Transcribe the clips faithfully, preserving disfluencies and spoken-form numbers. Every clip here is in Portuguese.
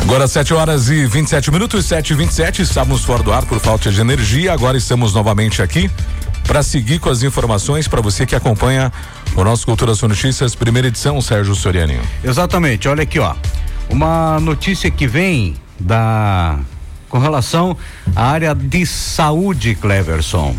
Agora sete horas e vinte e sete minutos, sete e vinte e sete, estávamos fora do ar por falta de energia, agora estamos novamente aqui para seguir com as informações para você que acompanha o nosso Cultura Sul Notícias, primeira edição, Sérgio Soriani. Exatamente, olha aqui, ó, uma notícia que vem da com relação à área de saúde, Cleverson.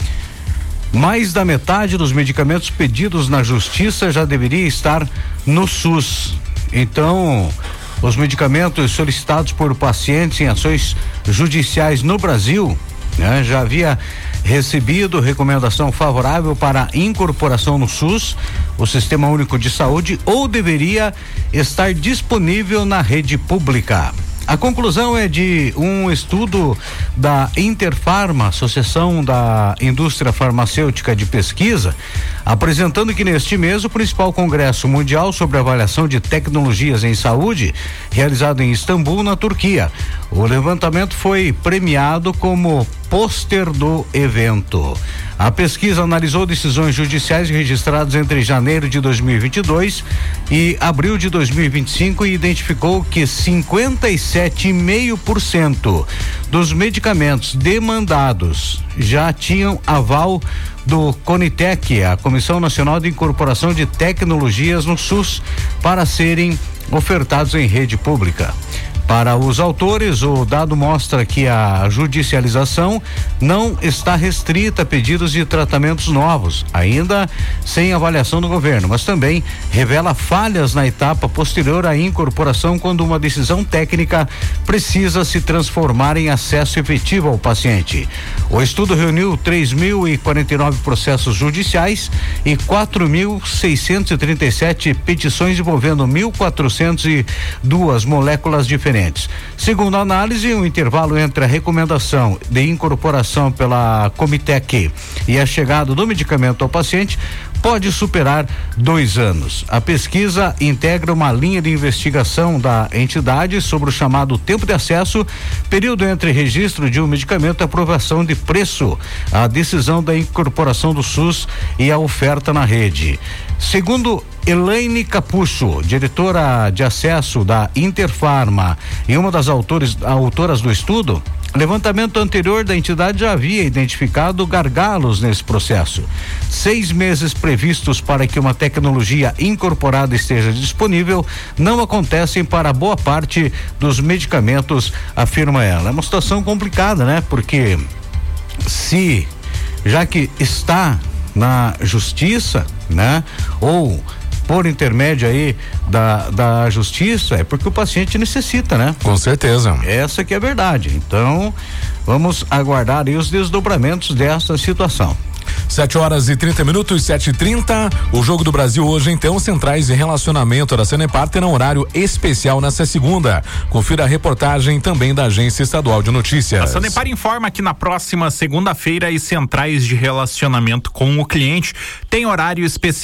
Mais da metade dos medicamentos pedidos na justiça já deveria estar no SUS. Então, os medicamentos solicitados por pacientes em ações judiciais no Brasil, né, já havia recebido recomendação favorável para incorporação no SUS, o Sistema Único de Saúde, ou deveria estar disponível na rede pública. A conclusão é de um estudo da Interfarma, Associação da Indústria Farmacêutica de Pesquisa, apresentando que neste mês o principal congresso mundial sobre avaliação de tecnologias em saúde, realizado em Istambul, na Turquia. O levantamento foi premiado como pôster do evento. A pesquisa analisou decisões judiciais registradas entre janeiro de dois mil e vinte e dois e abril de dois mil e vinte e cinco e identificou que cinquenta e sete vírgula cinco por cento dos medicamentos demandados já tinham aval do CONITEC, a Comissão Nacional de Incorporação de Tecnologias no SUS, para serem ofertados em rede pública. Para os autores, o dado mostra que a judicialização não está restrita a pedidos de tratamentos novos, ainda sem avaliação do governo, mas também revela falhas na etapa posterior à incorporação, quando uma decisão técnica precisa se transformar em acesso efetivo ao paciente. O estudo reuniu três mil e quarenta e nove processos judiciais e quatro mil seiscentos e trinta e sete petições envolvendo mil quatrocentas e duas moléculas diferentes. Segundo a análise, o intervalo entre a recomendação de incorporação pela Comitec e a chegada do medicamento ao paciente pode superar dois anos. A pesquisa integra uma linha de investigação da entidade sobre o chamado tempo de acesso, período entre registro de um medicamento e aprovação de preço, a decisão da incorporação do SUS e a oferta na rede. Segundo Elaine Capucho, diretora de acesso da Interfarma e uma das autores, autoras do estudo, o levantamento anterior da entidade já havia identificado gargalos nesse processo. Seis meses previstos para que uma tecnologia incorporada esteja disponível não acontecem para boa parte dos medicamentos, afirma ela. É uma situação complicada, né? Porque se, já que está na justiça, né? Ou por intermédio aí da, da justiça, é porque o paciente necessita, né? Com certeza. Essa que é a verdade. Então, vamos aguardar aí os desdobramentos dessa situação. sete horas e trinta minutos, sete e trinta. O Jogo do Brasil hoje, então, Centrais de Relacionamento da Sanepar terão horário especial nesta segunda. Confira a reportagem também da Agência Estadual de Notícias. A Sanepar informa que na próxima segunda-feira as Centrais de Relacionamento com o cliente tem horário especial